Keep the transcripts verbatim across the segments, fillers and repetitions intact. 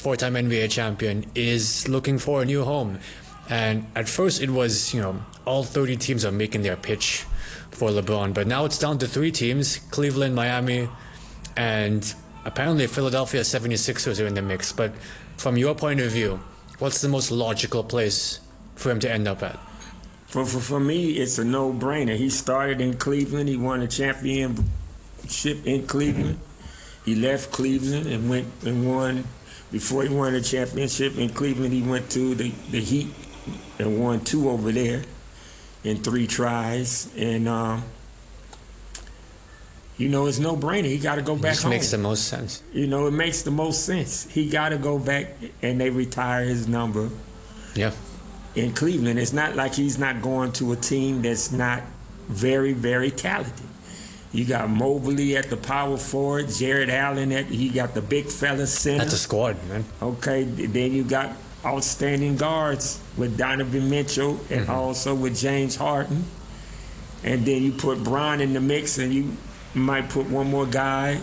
four-time N B A champion, is looking for a new home. And at first it was, you know, all thirty teams are making their pitch for LeBron. But now it's down to three teams, Cleveland, Miami, and apparently Philadelphia seventy-sixers are in the mix. But from your point of view, what's the most logical place for him to end up at? For, for, for me, it's a no-brainer. He started in Cleveland. He won a championship in Cleveland. He left Cleveland and went and won. Before he won a championship in Cleveland, he went to the, the Heat and won two over there in three tries. And, um, you know, it's no-brainer. He got to go back This home. makes the most sense. You know, it makes the most sense. He got to go back, and they retire his number. Yeah. In Cleveland. It's not like he's not going to a team that's not very, very talented. You got Mobley at the power forward, Jared Allen at, he got the big fella center. That's a squad, man. Okay, then you got outstanding guards with Donovan Mitchell and mm-hmm. also with James Harden. And then you put Bron in the mix, and you might put one more guy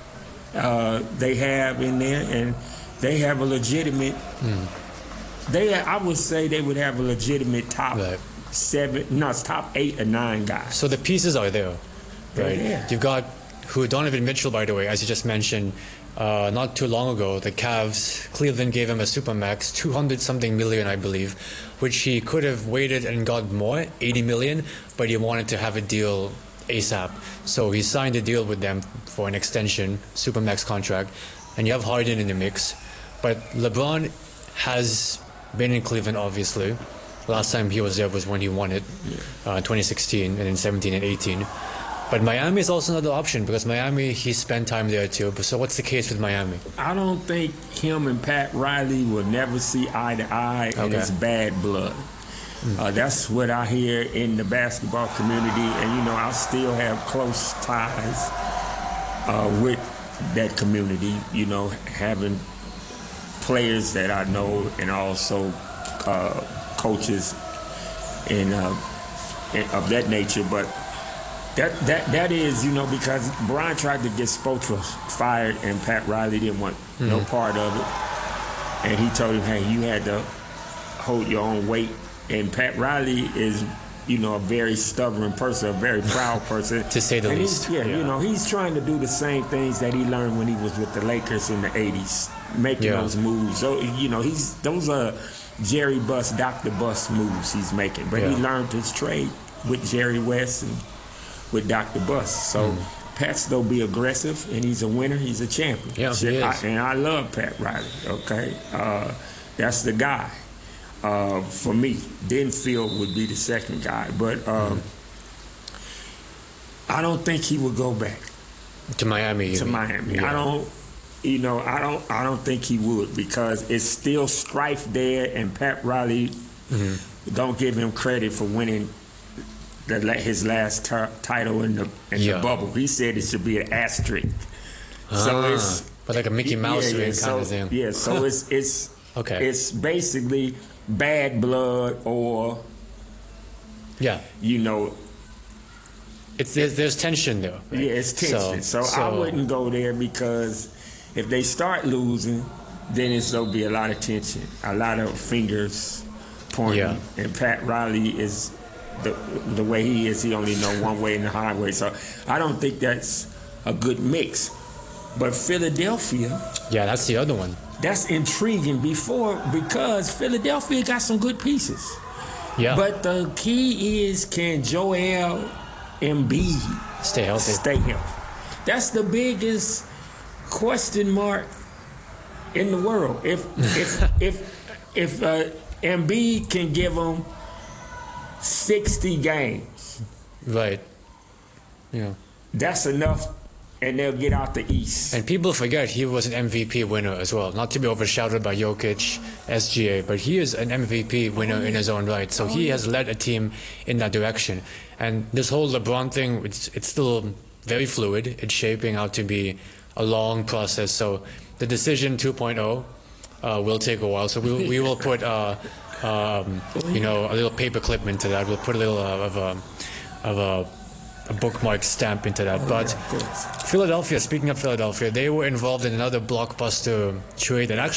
uh, they have in there, and they have a legitimate mm. They, I would say they would have a legitimate top right. seven, no, it's top eight or nine guys. So the pieces are there, right? Yeah. You've got who Donovan Mitchell, by the way, as you just mentioned, uh, not too long ago, the Cavs, Cleveland gave him a supermax, two hundred something million, I believe, which he could have waited and got more, eighty million, but he wanted to have a deal ASAP. So he signed a deal with them for an extension, supermax contract, and you have Harden in the mix. But LeBron has been in Cleveland, obviously. Last time he was there was when he won it, uh, in twenty sixteen, and in seventeen and eighteen. But Miami is also another option because Miami, he spent time there too. So what's the case with Miami? I don't think him and Pat Riley will never see eye to eye, and okay. it's bad blood. Mm. Uh, that's what I hear in the basketball community, and you know, I still have close ties uh, with that community. You know, having players that I know, and also uh, coaches and, uh, and of that nature. But that that that is, you know, because Brian tried to get Spoelstra fired, and Pat Riley didn't want mm-hmm. no part of it. And he told him, hey, you had to hold your own weight. And Pat Riley is, you know, a very stubborn person, a very proud person. To say the and least. Yeah, yeah, you know, he's trying to do the same things that he learned when he was with the Lakers in the eighties, making yeah. those moves. So, you know, he's those are Jerry Buss, Doctor Buss moves he's making. But yeah. he learned his trade with Jerry West and with Doctor Buss. So mm. Pat's, though, be aggressive, and he's a winner. He's a champion. Yeah, he is. I, and I love Pat Riley, okay? Uh, that's the guy. Uh, for me, Denfield would be the second guy, but um, mm. I don't think he would go back to Miami. To Miami, yeah. I don't. You know, I don't. I don't think he would, because it's still strife there, and Pat Riley mm-hmm. don't give him credit for winning the, his last t- title in the in yeah. the bubble. He said it should be an asterisk. Ah, so it's but like a Mickey Mouse yeah, yeah, kind so, of thing. Yeah, so it's it's okay. It's basically bad blood, or yeah, you know, it's there's, there's tension there. Right? Yeah, it's tension. So, so, so I wouldn't go there, because if they start losing, then it's there'll be a lot of tension, a lot of fingers pointing. Yeah. And Pat Riley is the the way he is. He only know one way in the highway. So I don't think that's a good mix. But Philadelphia, yeah, that's the other one. That's intriguing before because Philadelphia got some good pieces. Yeah. But the key is, can Joel Embiid stay healthy? Stay healthy. That's the biggest question mark in the world. If if if if uh, Embiid can give them sixty games, right? Yeah. That's enough. And they'll get out the East. And people forget he was an M V P winner as well. Not to be overshadowed by Jokic, S G A, but he is an M V P winner oh, yeah. in his own right. So oh, he yeah. has led a team in that direction. And this whole LeBron thing, it's, it's still very fluid. It's shaping out to be a long process. So the decision two point oh uh, will take a while. So we, we will put, uh, um, you know, a little paper clip into that. We'll put a little uh, of a... Of a a bookmark stamp into that. Oh, but yeah, Philadelphia, speaking of Philadelphia, they were involved in another blockbuster trade that actually